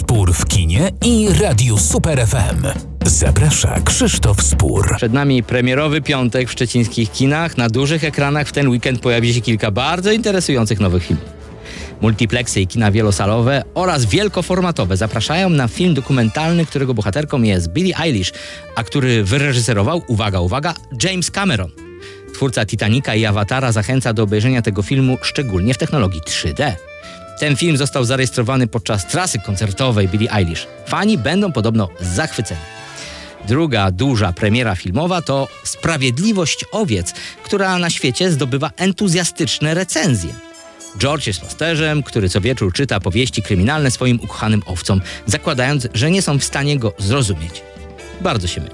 Spór w kinie i Radiu Super FM. Zaprasza Krzysztof Spór. Przed nami premierowy piątek w szczecińskich kinach. Na dużych ekranach w ten weekend pojawi się kilka bardzo interesujących nowych filmów. Multiplexy i kina wielosalowe oraz wielkoformatowe zapraszają na film dokumentalny, którego bohaterką jest Billie Eilish, a który wyreżyserował, uwaga, James Cameron. Twórca Titanica i Awatara zachęca do obejrzenia tego filmu szczególnie w technologii 3D. Ten film został zarejestrowany podczas trasy koncertowej Billie Eilish. Fani będą podobno zachwyceni. Druga duża premiera filmowa to Sprawiedliwość owiec, która na świecie zdobywa entuzjastyczne recenzje. George jest pasterzem, który co wieczór czyta powieści kryminalne swoim ukochanym owcom, zakładając, że nie są w stanie go zrozumieć. Bardzo się myli.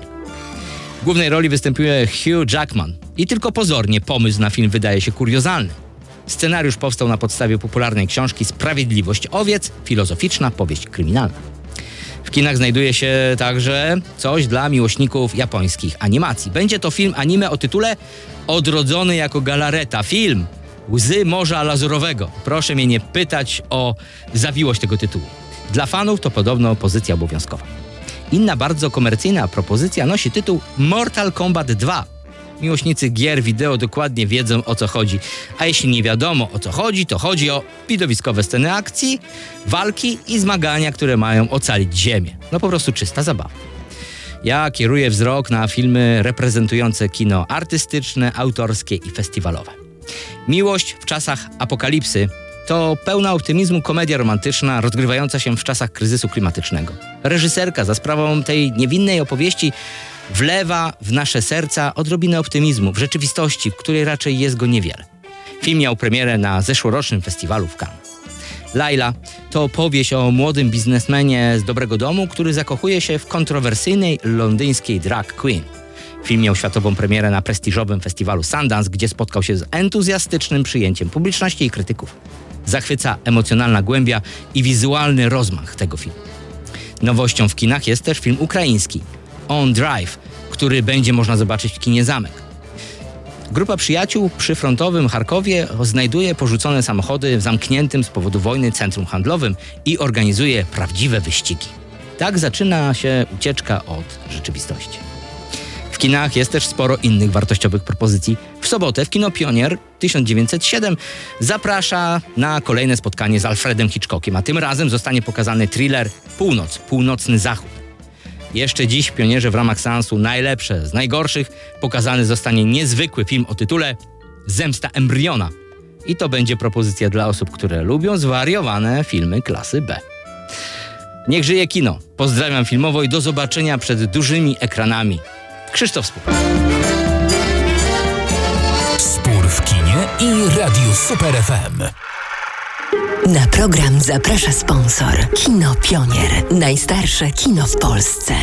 W głównej roli występuje Hugh Jackman i tylko pozornie pomysł na film wydaje się kuriozalny. Scenariusz powstał na podstawie popularnej książki Sprawiedliwość owiec, filozoficzna powieść kryminalna. W kinach znajduje się także coś dla miłośników japońskich animacji. Będzie to film anime o tytule Odrodzony jako galareta. Film Łzy Morza Lazurowego. Proszę mnie nie pytać o zawiłość tego tytułu. Dla fanów to podobno pozycja obowiązkowa. Inna bardzo komercyjna propozycja nosi tytuł Mortal Kombat 2. Miłośnicy gier wideo dokładnie wiedzą, o co chodzi. A jeśli nie wiadomo, o co chodzi, to chodzi o widowiskowe sceny akcji, walki i zmagania, które mają ocalić Ziemię. No po prostu czysta zabawa. Ja kieruję wzrok na filmy reprezentujące kino artystyczne, autorskie i festiwalowe. Miłość w czasach apokalipsy to pełna optymizmu komedia romantyczna rozgrywająca się w czasach kryzysu klimatycznego. Reżyserka za sprawą tej niewinnej opowieści wlewa w nasze serca odrobinę optymizmu w rzeczywistości, w której raczej jest go niewiele. Film miał premierę na zeszłorocznym festiwalu w Cannes. Laila to opowieść o młodym biznesmenie z dobrego domu, który zakochuje się w kontrowersyjnej londyńskiej drag queen. Film miał światową premierę na prestiżowym festiwalu Sundance, gdzie spotkał się z entuzjastycznym przyjęciem publiczności i krytyków. Zachwyca emocjonalna głębia i wizualny rozmach tego filmu. Nowością w kinach jest też film ukraiński On Drive, który będzie można zobaczyć w kinie Zamek. Grupa przyjaciół przy frontowym Charkowie znajduje porzucone samochody w zamkniętym z powodu wojny centrum handlowym i organizuje prawdziwe wyścigi. Tak zaczyna się ucieczka od rzeczywistości. W kinach jest też sporo innych wartościowych propozycji. W sobotę w Kino Pionier 1907 zaprasza na kolejne spotkanie z Alfredem Hitchcockiem, a tym razem zostanie pokazany thriller Północ, Północny Zachód. Jeszcze dziś w Pionierze w ramach seansu Najlepsze z najgorszych pokazany zostanie niezwykły film o tytule Zemsta Embriona. I to będzie propozycja dla osób, które lubią zwariowane filmy klasy B. Niech żyje kino. Pozdrawiam filmowo i do zobaczenia przed dużymi ekranami. Krzysztof Spór. Spór w kinie i Radiu Super FM. Na program zaprasza sponsor. Kino Pionier. Najstarsze kino w Polsce.